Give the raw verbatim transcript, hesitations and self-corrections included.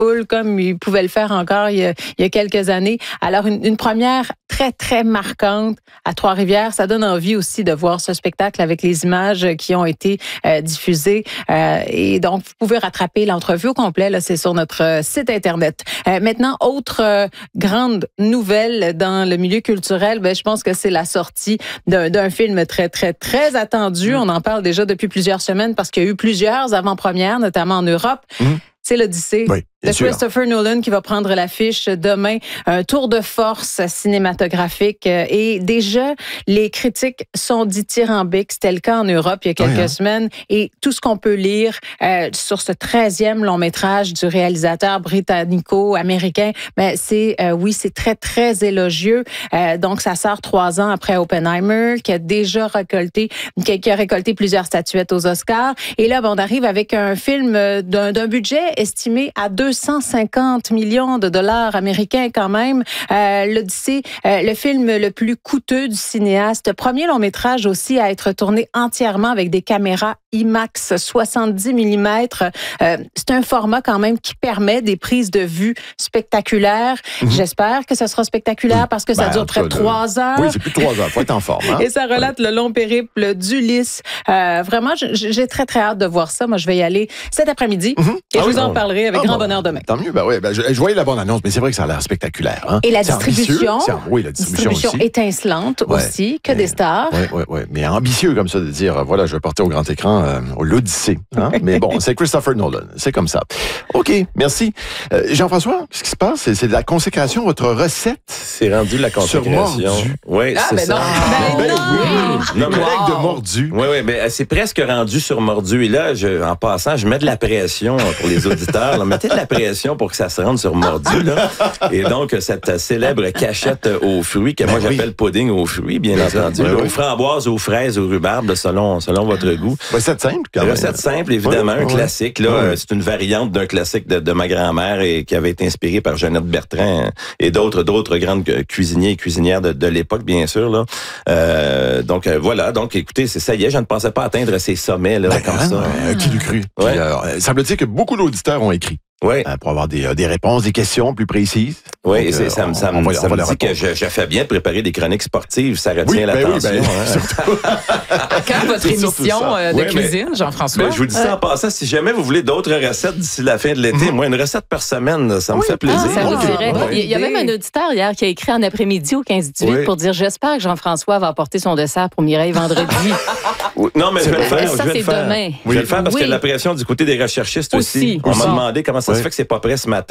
foule comme ils pouvaient le faire encore il y a, il y a quelques années. Alors, une, une première très, très marquante à Trois-Rivières. Ça donne envie aussi de voir ce spectacle avec les images qui ont été euh, diffusées. Euh, et donc, vous pouvez rattraper l'entrevue au complet. Là, c'est sur notre site Internet. Euh, maintenant, autre euh, grande nouvelle dans le milieu culturel, ben, je pense que c'est la sortie d'un, d'un film très, très, très attendu. Mmh. On en parle déjà depuis plusieurs semaines parce qu'il y a eu plusieurs avant-premières, notamment en Europe. Mmh. C'est l'Odyssée oui, de sûr. Christopher Nolan qui va prendre l'affiche demain. Un tour de force cinématographique. Et déjà, les critiques sont dithyrambiques. C'était le cas en Europe il y a quelques oui, hein. semaines. Et tout ce qu'on peut lire euh, sur ce treizième long métrage du réalisateur britannico-américain, ben, c'est, euh, oui, c'est très, très élogieux. Euh, donc, ça sort trois ans après Oppenheimer, qui a déjà récolté, qui a, qui a récolté plusieurs statuettes aux Oscars. Et là, ben, on arrive avec un film d'un, d'un budget estimé à deux cent cinquante millions de dollars américains quand même. Euh, L'Odyssée, euh, le film le plus coûteux du cinéaste. Premier long métrage aussi à être tourné entièrement avec des caméras IMAX soixante-dix millimètres. Euh, c'est un format quand même qui permet des prises de vue spectaculaires. Mm-hmm. J'espère que ce sera spectaculaire parce que ça ben, dure près de trois heures. Oui, c'est plus de trois heures. Faut être en forme. Hein? Et ça relate oui. le long périple d'Ulysse. Euh, vraiment, j'ai très, très hâte de voir ça. Moi, je vais y aller cet après-midi. Mm-hmm. Et ah je oui, vous en parlerai avec ah, grand bon, bonheur demain. Tant mieux. Ben oui, ben je, je voyais la bonne annonce, mais c'est vrai que ça a l'air spectaculaire. Hein? Et la distribution, oui, la distribution, distribution aussi. étincelante ouais. aussi, que mais, des stars. Oui, oui, oui. Mais ambitieux comme ça de dire, voilà, je vais porter au grand écran euh, l'Odyssée. Hein? Mais bon, c'est Christopher Nolan. C'est comme ça. OK, merci. Euh, Jean-François, qu'est-ce qui se passe? C'est, c'est de la consécration, votre recette? C'est rendu de la consécration. Oui, ah, c'est ben ça. Non. Ah, ben ben non. oui. Le collègue wow. de Mordu. Oui, oui, mais c'est presque rendu sur Mordu. Et là, je, en passant, je mets de la pression pour les auditeurs. Là. Mettez de la pression pour que ça se rende sur Mordu. Là. Et donc, cette célèbre cachette aux fruits, que ben moi oui. j'appelle pudding aux fruits, bien ben entendu. Ben oui. Aux framboises, aux fraises, aux rhubarbes, selon, selon votre goût. Recette simple, quand même. Recette simple, évidemment. Oui, un oui. classique. Là, oui. C'est une variante d'un classique de, de ma grand-mère et qui avait été inspirée par Jeannette Bertrand et d'autres d'autres grandes cuisiniers et cuisinières de, de l'époque, bien sûr. Là. Euh, donc, euh, voilà. Donc, écoutez, c'est ça y est, je ne pensais pas atteindre ces sommets là, ben, comme hein, ça. Euh, qui l'eût cru? Ouais. Puis, euh, semble-t-il que beaucoup d'auditeurs ont écrit. Oui. Euh, pour avoir des, euh, des réponses, des questions plus précises. Oui, donc, c'est, euh, ça, on, ça, on va, ça on va me dit que je, je fais bien de préparer des chroniques sportives. Ça retient oui, l'attention. Ben oui, ben, hein. Quand votre émission euh, de oui, cuisine, mais, Jean-François? Mais je vous dis ça en passant, si jamais vous voulez d'autres recettes d'ici la fin de l'été, mm-hmm. moi, une recette par semaine, ça oui. me fait plaisir. Ah, ça vous dirait. Il y, y a même un auditeur hier qui a écrit en après-midi au quinze dix-huit oui. pour dire « J'espère que Jean-François va apporter son dessert pour Mireille vendredi. » Non, mais je vais le faire. Ça, je vais c'est le faire. demain. Je vais le faire parce qu'il y a de la pression du côté des recherchistes aussi. On m'a demandé comment ça se fait que c'est pas prêt ce matin.